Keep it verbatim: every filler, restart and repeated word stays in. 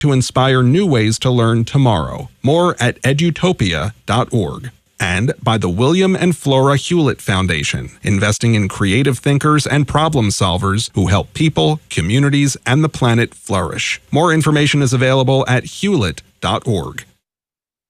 to inspire new ways to learn tomorrow. More at edutopia dot org. And by the William and Flora Hewlett Foundation, investing in creative thinkers and problem solvers who help people, communities, and the planet flourish. More information is available at hewlett dot org.